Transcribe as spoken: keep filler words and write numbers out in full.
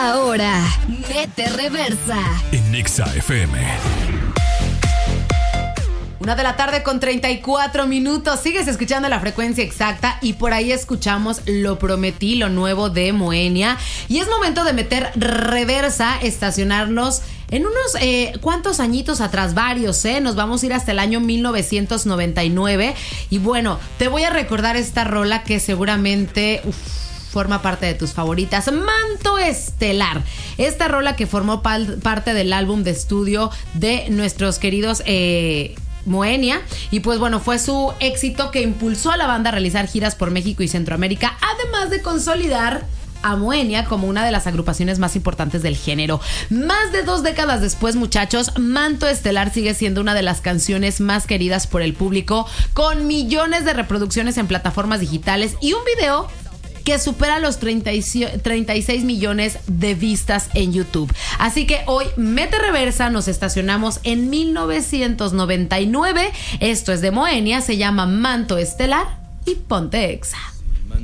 Ahora, Mete Reversa en Nexa F M. Una de la tarde con treinta y cuatro minutos. Sigues escuchando la frecuencia exacta y por ahí escuchamos Lo Prometí, lo nuevo de Moenia. Y es momento de meter reversa, estacionarnos en unos eh, cuantos añitos atrás, varios, ¿eh? Nos vamos a ir hasta el año mil novecientos noventa y nueve. Y bueno, te voy a recordar esta rola que seguramente... Uf, forma parte de tus favoritas, Manto Estelar. Esta rola que formó pal- parte del álbum de estudio de nuestros queridos eh, Moenia. Y pues bueno, fue su éxito que impulsó a la banda a realizar giras por México y Centroamérica, además de consolidar a Moenia como una de las agrupaciones más importantes del género. Más de dos décadas después, muchachos, Manto Estelar sigue siendo una de las canciones más queridas por el público, con millones de reproducciones en plataformas digitales y un video que supera los treinta y seis millones de vistas en YouTube. Así que hoy, Mete Reversa, nos estacionamos en mil novecientos noventa y nueve. Esto es de Moenia, se llama Manto Estelar y ponte Exa.